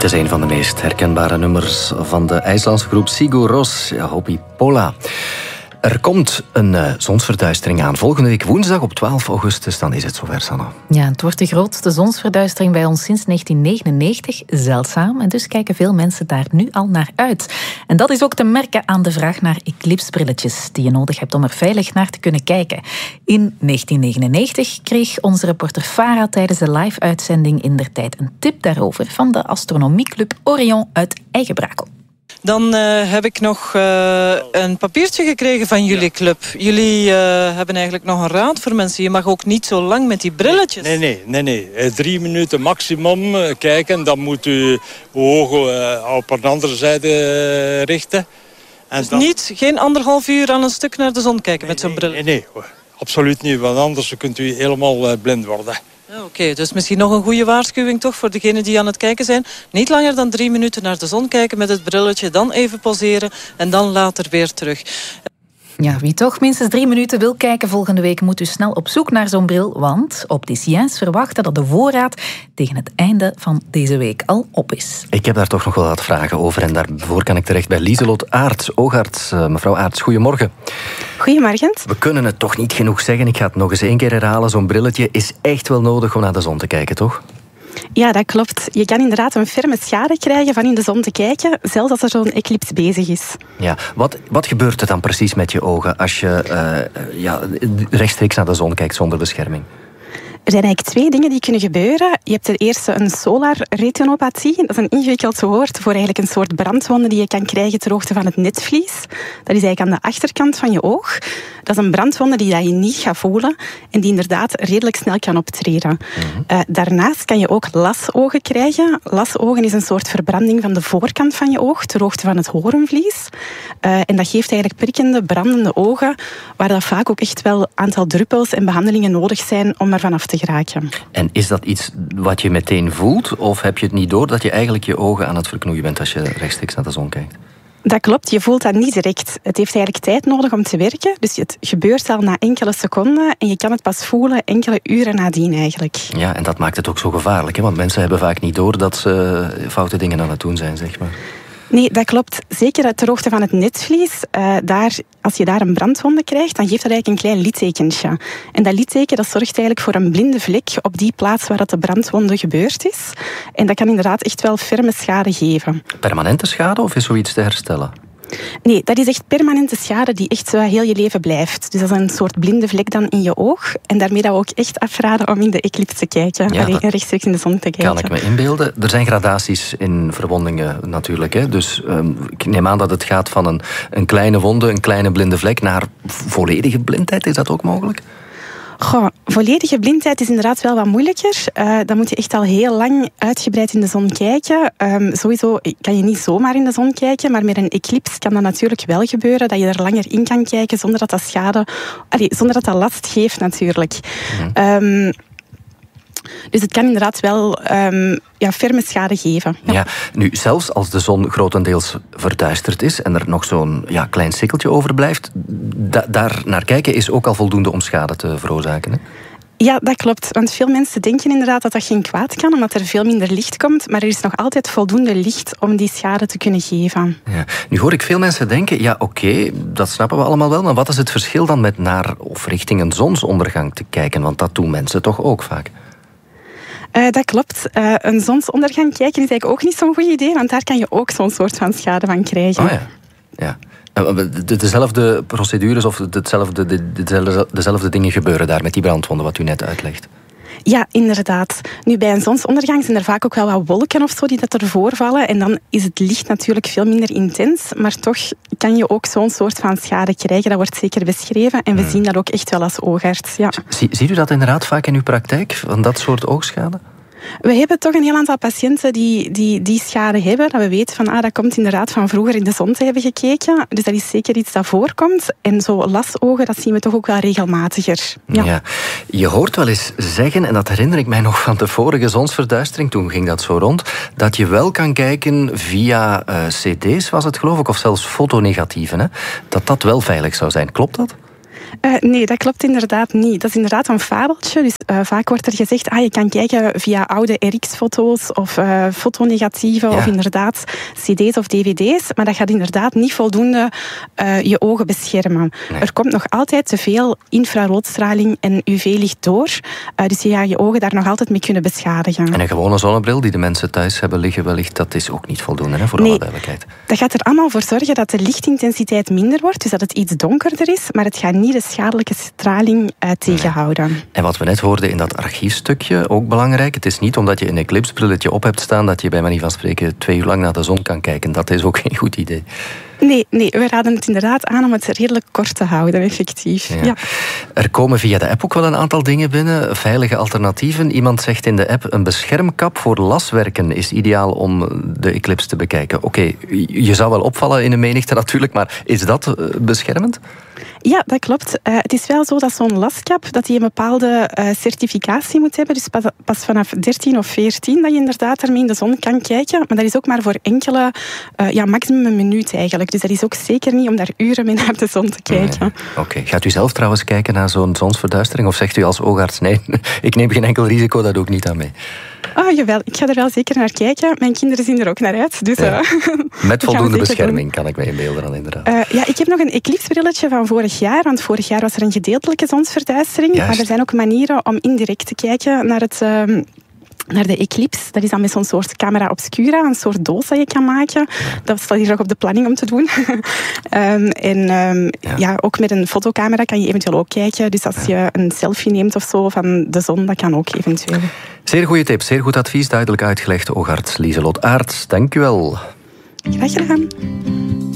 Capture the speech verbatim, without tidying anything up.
Het is een van de meest herkenbare nummers van de IJslandse groep Sigur Rós, Hopi Pola. Er komt een uh, zonsverduistering aan. Volgende week woensdag op twaalf augustus, dan is het zover, Sanne. Ja, het wordt de grootste zonsverduistering bij ons sinds negentien negenennegentig. Zeldzaam. En dus kijken veel mensen daar nu al naar uit. En dat is ook te merken aan de vraag naar eclipsbrilletjes die je nodig hebt om er veilig naar te kunnen kijken. In negentien negenennegentig kreeg onze reporter Farah tijdens de live-uitzending indertijd een tip daarover van de astronomieclub Orion uit Eigenbrakel. Dan uh, heb ik nog uh, een papiertje gekregen van jullie club. Jullie uh, hebben eigenlijk nog een raad voor mensen. Je mag ook niet zo lang met die brilletjes. Nee, nee, nee. nee. Uh, drie minuten maximum uh, kijken. Dan moet u uw ogen uh, op een andere zijde uh, richten. En dus dan... niet, geen anderhalf uur aan een stuk naar de zon kijken nee, met zo'n bril? Nee, nee, nee, absoluut niet. Want anders kunt u helemaal uh, blind worden. Oké, okay, dus misschien nog een goede waarschuwing toch voor degenen die aan het kijken zijn. Niet langer dan drie minuten naar de zon kijken met het brilletje, dan even pauzeren en dan later weer terug. Ja, wie toch minstens drie minuten wil kijken volgende week moet u snel op zoek naar zo'n bril, want opticiens verwachten dat de voorraad tegen het einde van deze week al op is. Ik heb daar toch nog wel wat vragen over en daarvoor kan ik terecht bij Lieselot Aerts, oogarts. Uh, mevrouw Aerts, goedemorgen. Goedemorgen. We kunnen het toch niet genoeg zeggen, ik ga het nog eens één keer herhalen, zo'n brilletje is echt wel nodig om naar de zon te kijken, toch? Ja, dat klopt. Je kan inderdaad een ferme schade krijgen van in de zon te kijken, zelfs als er zo'n eclips bezig is. Ja, wat, wat gebeurt er dan precies met je ogen als je uh, ja, rechtstreeks naar de zon kijkt zonder bescherming? Er zijn eigenlijk twee dingen die kunnen gebeuren. Je hebt ten eerste een solar retinopathie. Dat is een ingewikkeld woord voor eigenlijk een soort brandwonde die je kan krijgen ter hoogte van het netvlies. Dat is eigenlijk aan de achterkant van je oog. Dat is een brandwonde die je niet gaat voelen en die inderdaad redelijk snel kan optreden. Mm-hmm. Uh, daarnaast kan je ook lasogen krijgen. Lasogen is een soort verbranding van de voorkant van je oog ter hoogte van het hoornvlies. Uh, en dat geeft eigenlijk prikkende, brandende ogen, waar dat vaak ook echt wel een aantal druppels en behandelingen nodig zijn om er vanaf te geraken. En is dat iets wat je meteen voelt, of heb je het niet door dat je eigenlijk je ogen aan het verknoeien bent als je rechtstreeks naar de zon kijkt? Dat klopt, je voelt dat niet direct. Het heeft eigenlijk tijd nodig om te werken. Dus het gebeurt al na enkele seconden en je kan het pas voelen enkele uren nadien eigenlijk. Ja, en dat maakt het ook zo gevaarlijk, hè? Want mensen hebben vaak niet door dat ze foute dingen aan het doen zijn, zeg maar. Nee, dat klopt. Zeker ter hoogte van het netvlies. Uh, daar, als je daar een brandwonde krijgt, dan geeft dat eigenlijk een klein littekentje. En dat litteken dat zorgt eigenlijk voor een blinde vlek op die plaats waar dat de brandwonde gebeurd is. En dat kan inderdaad echt wel ferme schade geven. Permanente schade of is zoiets te herstellen? Nee, dat is echt permanente schade die echt heel je leven blijft. Dus dat is een soort blinde vlek dan in je oog. En daarmee dat we ook echt afraden om in de eclipse te kijken. Ja, Allee, rechtstreeks in de zon te kijken. Kan ik me inbeelden. Er zijn gradaties in verwondingen natuurlijk. Hè? Dus um, ik neem aan dat het gaat van een, een kleine wonde, een kleine blinde vlek, naar volledige blindheid. Is dat ook mogelijk? Goh, volledige blindheid is inderdaad wel wat moeilijker. Uh, dan moet je echt al heel lang uitgebreid in de zon kijken. Um, sowieso kan je niet zomaar in de zon kijken, maar met een eclips kan dat natuurlijk wel gebeuren, dat je er langer in kan kijken zonder dat dat schade, allee, zonder dat dat last geeft natuurlijk. Mm-hmm. Um, Dus het kan inderdaad wel um, ja, ferme schade geven. Ja. Ja, nu, zelfs als de zon grotendeels verduisterd is en er nog zo'n ja, klein sikkeltje overblijft, da- daar naar kijken is ook al voldoende om schade te veroorzaken, hè? Ja, dat klopt. Want veel mensen denken inderdaad dat dat geen kwaad kan, omdat er veel minder licht komt. Maar er is nog altijd voldoende licht om die schade te kunnen geven. Ja. Nu hoor ik veel mensen denken, ja oké, okay, dat snappen we allemaal wel. Maar wat is het verschil dan met naar of richting een zonsondergang te kijken? Want dat doen mensen toch ook vaak? Uh, dat klopt. Uh, een zonsondergang kijken is eigenlijk ook niet zo'n goed idee, want daar kan je ook zo'n soort van schade van krijgen. Oh ja, ja. De, dezelfde procedures of dezelfde, de, dezelfde, dezelfde dingen gebeuren daar met die brandwonden wat u net uitlegt? Ja, inderdaad. Nu, bij een zonsondergang zijn er vaak ook wel wat wolken of zo die dat ervoor vallen. En dan is het licht natuurlijk veel minder intens. Maar toch kan je ook zo'n soort van schade krijgen. Dat wordt zeker beschreven. En we hmm. zien dat ook echt wel als oogarts. Ja. Zie, ziet u dat inderdaad vaak in uw praktijk, van dat soort oogschade? We hebben toch een heel aantal patiënten die die, die schade hebben. Dat we weten van, ah, dat komt inderdaad van vroeger in de zon te hebben gekeken. Dus dat is zeker iets dat voorkomt. En zo lasogen, dat zien we toch ook wel regelmatiger. Ja. Ja. Je hoort wel eens zeggen, en dat herinner ik mij nog van de vorige zonsverduistering, toen ging dat zo rond, dat je wel kan kijken via uh, cd's, was het geloof ik, of zelfs fotonegatieven. Hè? Dat dat wel veilig zou zijn. Klopt dat? Uh, nee, dat klopt inderdaad niet. Dat is inderdaad een fabeltje. Dus uh, vaak wordt er gezegd, ah, je kan kijken via oude R X-foto's of uh, fotonegatieven ja. of inderdaad cd's of dvd's. Maar dat gaat inderdaad niet voldoende uh, je ogen beschermen. Nee. Er komt nog altijd te veel infraroodstraling en U V-licht door. Uh, dus je gaat je ogen daar nog altijd mee kunnen beschadigen. En een gewone zonnebril die de mensen thuis hebben liggen wellicht, dat is ook niet voldoende, hè, voor nee, alle duidelijkheid. Dat gaat er allemaal voor zorgen dat de lichtintensiteit minder wordt, dus dat het iets donkerder is, maar het gaat niet de schadelijke straling uh, tegenhouden. Nee. En wat we net hoorden in dat archiefstukje, ook belangrijk, het is niet omdat je een eclipsebrilletje op hebt staan dat je bij manier van spreken twee uur lang naar de zon kan kijken. Dat is ook geen goed idee. Nee, nee, we raden het inderdaad aan om het redelijk kort te houden, effectief. Ja. Ja. Er komen via de app ook wel een aantal dingen binnen, veilige alternatieven. Iemand zegt in de app, een beschermkap voor laswerken is ideaal om de eclipse te bekijken. Oké, okay, je zou wel opvallen in een menigte natuurlijk, maar is dat beschermend? Ja, dat klopt. Uh, het is wel zo dat zo'n laskap dat die een bepaalde uh, certificatie moet hebben. Dus pas, pas vanaf dertien of veertien dat je inderdaad ermee in de zon kan kijken. Maar dat is ook maar voor enkele, uh, ja, maximum een minuut eigenlijk. Dus dat is ook zeker niet om daar uren mee naar de zon te kijken. Nee. Oké. Okay. Gaat u zelf trouwens kijken naar zo'n zonsverduistering? Of zegt u als oogarts, nee, ik neem geen enkel risico, dat doe ik niet aan mee? Oh, jawel. Ik ga er wel zeker naar kijken. Mijn kinderen zien er ook naar uit. Dus, ja. uh, Met voldoende bescherming, kan ik mij inbeelden dan inderdaad. Uh, ja, ik heb nog een eclipsebrilletje van vorig jaar. Want vorig jaar was er een gedeeltelijke zonsverduistering. Juist. Maar er zijn ook manieren om indirect te kijken naar het... Uh, naar de eclipse. Dat is dan met zo'n soort camera obscura, een soort doos dat je kan maken. Dat staat hier nog op de planning om te doen. um, en um, ja. ja, ook met een fotocamera kan je eventueel ook kijken. Dus als je een selfie neemt of zo van de zon, dat kan ook eventueel. Zeer goede tip, zeer goed advies, duidelijk uitgelegd. Oogarts Lieselot Aerts, dank u wel. Graag gedaan.